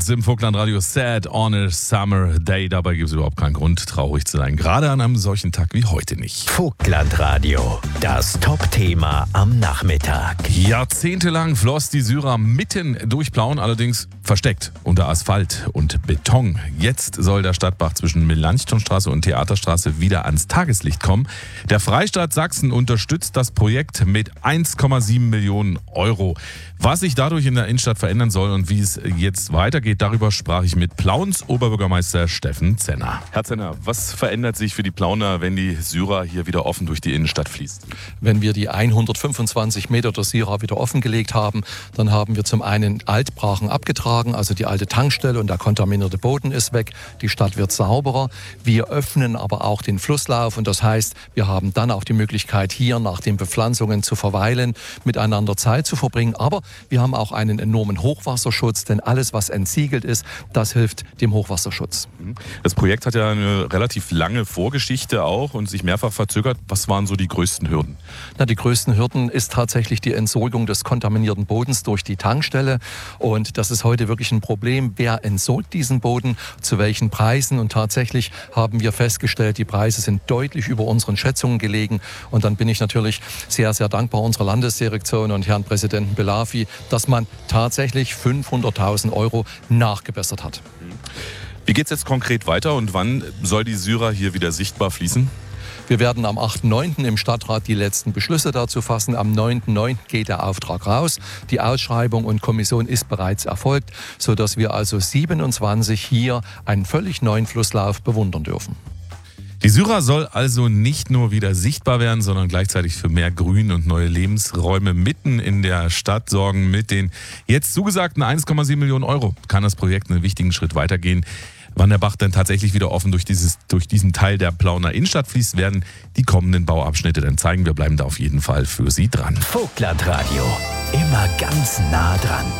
Clouds im Vogtlandradio Sad on a Summer Day. Dabei gibt es überhaupt keinen Grund, traurig zu sein. Gerade an einem solchen Tag wie heute nicht. Vogtlandradio, das Top-Thema am Nachmittag. Jahrzehntelang floss die Syrer mitten durch Plauen, allerdings versteckt unter Asphalt und Beton. Jetzt soll der Stadtbach zwischen Melanchthonstraße und Theaterstraße wieder ans Tageslicht kommen. Der Freistaat Sachsen unterstützt das Projekt mit 1,7 Millionen Euro. Was sich dadurch in der Innenstadt verändern soll und wie es jetzt weitergeht, darüber sprach ich mit Plauens Oberbürgermeister Steffen Zenner. Herr Zenner, was verändert sich für die Plauner, wenn die Syrer hier wieder offen durch die Innenstadt fließt? Wenn wir die 125 Meter der Syrer wieder offengelegt haben, dann haben wir zum einen Altbrachen abgetragen, also die alte Tankstelle und der kontaminierte Boden ist weg. Die Stadt wird sauberer. Wir öffnen aber auch den Flusslauf und das heißt, wir haben dann auch die Möglichkeit, hier nach den Bepflanzungen zu verweilen, miteinander Zeit zu verbringen. Aber wir haben auch einen enormen Hochwasserschutz, denn alles, was entsiegelt ist, das hilft dem Hochwasserschutz. Das Projekt hat ja eine relativ lange Vorgeschichte auch und sich mehrfach verzögert. Was waren so die größten Hürden? Die größten Hürden ist tatsächlich die Entsorgung des kontaminierten Bodens durch die Tankstelle. Und das ist heute wirklich ein Problem. Wer entsorgt diesen Boden, zu welchen Preisen? Und tatsächlich haben wir festgestellt, die Preise sind deutlich über unseren Schätzungen gelegen. Und dann bin ich natürlich sehr, sehr dankbar unserer Landesdirektion und Herrn Präsidenten Belafi, dass man tatsächlich 500.000 Euro nachgebessert hat. Wie geht es jetzt konkret weiter und wann soll die Syrer hier wieder sichtbar fließen? Wir werden am 8.9. im Stadtrat die letzten Beschlüsse dazu fassen. Am 9.9. geht der Auftrag raus. Die Ausschreibung und Kommission ist bereits erfolgt, sodass wir also 27 hier einen völlig neuen Flusslauf bewundern dürfen. Die Syrer soll also nicht nur wieder sichtbar werden, sondern gleichzeitig für mehr Grün und neue Lebensräume mitten in der Stadt sorgen. Mit den jetzt zugesagten 1,7 Millionen Euro kann das Projekt einen wichtigen Schritt weitergehen. Wann der Bach denn tatsächlich wieder offen durch diesen Teil der Plauner Innenstadt fließt, werden die kommenden Bauabschnitte dann zeigen. Wir bleiben da auf jeden Fall für Sie dran. Vogtlandradio, immer ganz nah dran.